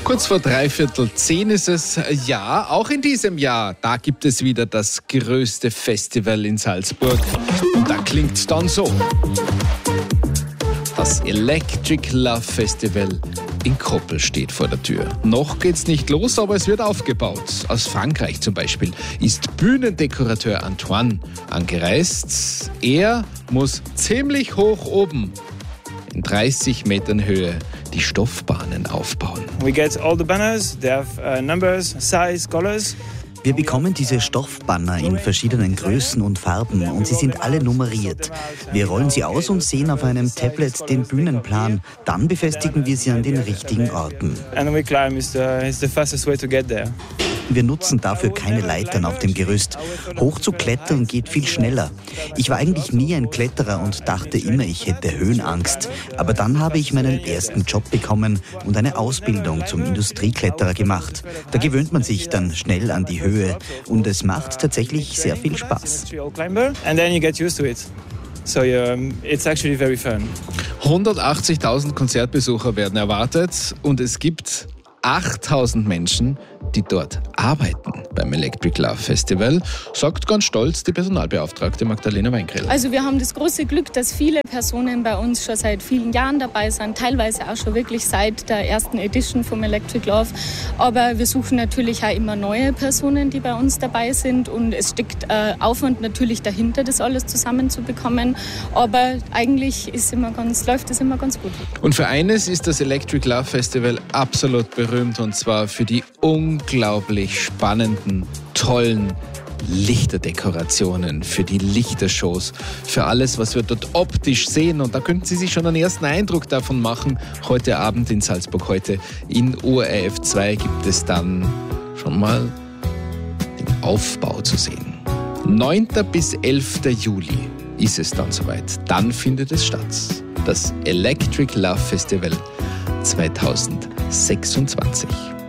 Kurz vor 9:45 ist es. Ja, auch in diesem Jahr, da gibt es wieder das größte Festival in Salzburg. Und da klingt es dann so. Das Electric Love Festival in Koppel steht vor der Tür. Noch geht's nicht los, aber es wird aufgebaut. Aus Frankreich zum Beispiel ist Bühnendekorateur Antoine angereist. Er muss ziemlich hoch oben, in 30 Metern Höhe, die Stoffbahnen aufbauen. We get all the banners, they have numbers, size, colors. Wir bekommen diese Stoffbanner in verschiedenen Größen und Farben und sie sind alle nummeriert. Wir rollen sie aus und sehen auf einem Tablet den Bühnenplan. Dann befestigen wir sie an den richtigen Orten. And we climb is the fastest way to get there. Wir nutzen dafür keine Leitern auf dem Gerüst. Hoch zu klettern geht viel schneller. Ich war eigentlich nie ein Kletterer und dachte immer, ich hätte Höhenangst. Aber dann habe ich meinen ersten Job bekommen und eine Ausbildung zum Industriekletterer gemacht. Da gewöhnt man sich dann schnell an die Höhe und es macht tatsächlich sehr viel Spaß. And then you get used to it. So it's actually very fun. 180.000 Konzertbesucher werden erwartet und es gibt 8.000 Menschen, die dort arbeiten beim Electric Love Festival, sagt ganz stolz die Personalbeauftragte Magdalena Weingrill. Also wir haben das große Glück, dass viele Personen bei uns schon seit vielen Jahren dabei sind, teilweise auch schon wirklich seit der ersten Edition vom Electric Love. Aber wir suchen natürlich auch immer neue Personen, die bei uns dabei sind und es steckt Aufwand natürlich dahinter, das alles zusammenzubekommen. Aber eigentlich läuft es immer ganz gut. Und für eines ist das Electric Love Festival absolut berühmt und zwar für die unglaublich spannenden, tollen Lichterdekorationen, für die Lichtershows, für alles, was wir dort optisch sehen. Und da könnten Sie sich schon einen ersten Eindruck davon machen. Heute Abend in Salzburg, heute in ORF 2 gibt es dann schon mal den Aufbau zu sehen. 9. bis 11. Juli ist es dann soweit. Dann findet es statt. Das Electric Love Festival 2026.